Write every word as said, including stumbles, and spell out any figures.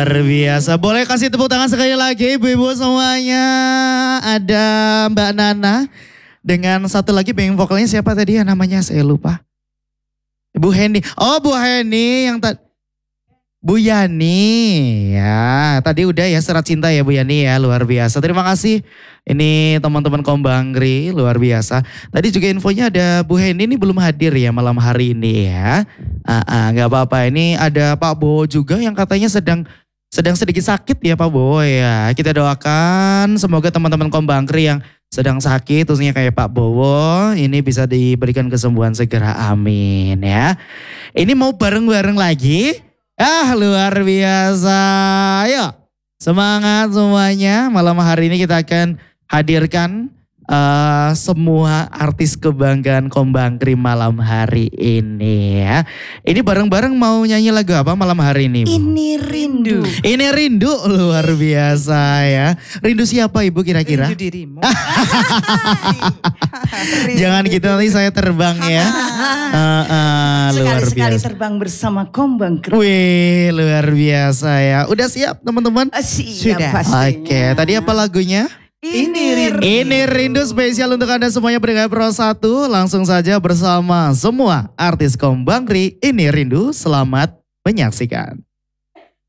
Luar biasa. Boleh kasih tepuk tangan sekali lagi ibu-ibu semuanya. Ada Mbak Nana. Dengan satu lagi backing vokalnya siapa tadi ya namanya saya lupa. Bu Heni. Oh Bu Heni yang tadi. Bu Yani. Ya tadi udah ya Serat Cinta ya Bu Yani ya. Luar biasa. Terima kasih. Ini teman-teman Kombangri luar biasa. Tadi juga infonya ada Bu Heni ini belum hadir ya malam hari ini ya. Ah, ah, gak apa-apa. Ini ada Pak Bowo juga yang katanya sedang sedang sedikit sakit ya Pak Bowo ya. Kita doakan semoga teman-teman Kombangri yang sedang sakit, khususnya kayak Pak Bowo, ini bisa diberikan kesembuhan segera, amin ya. Ini mau bareng-bareng lagi, ah luar biasa, ayo semangat semuanya. Malam hari ini kita akan hadirkan uh, semua artis kebanggaan Kombangri malam hari ini ya. Ini bareng-bareng mau nyanyi lagu apa malam hari ini? Ini rindu. Ini rindu luar biasa ya. Rindu siapa ibu kira-kira? Rindu dirimu. Jangan gitu nanti saya terbang ya. uh, uh, luar Sekali-sekali biasa. terbang bersama Kombangri. Wih luar biasa ya. Udah siap teman-teman? Uh, siap Sudah. pastinya. Oke tadi apa lagunya? Ini rindu. Ini rindu spesial untuk Anda semuanya pendengar Pro satu. Langsung saja bersama semua artis Kombangri. Ini rindu, selamat menyaksikan.